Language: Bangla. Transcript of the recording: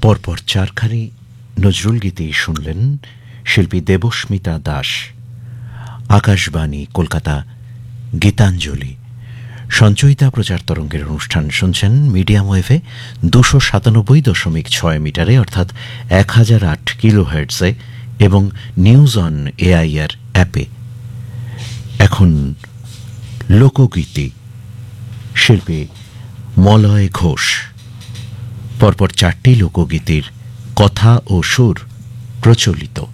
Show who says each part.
Speaker 1: পরপর চারখানি নজরুল গীতি শুনলেন শিল্পী দেবস্মিতা দাস। আকাশবাণী কলকাতা, গীতাঞ্জলি সঞ্চয়িতা প্রচার তরঙ্গের অনুষ্ঠান শুনছেন মিডিয়াম ওয়েভে 297.6 মিটারে অর্থাৎ 1008 কিলোহার্টজে এবং নিউজ অন এআইআর অ্যাপে। এখন লোকগীতি, শিল্পী মলয় ঘোষ। পরপর চারটি লোকগীতির কথা ও সুর প্রচলিত।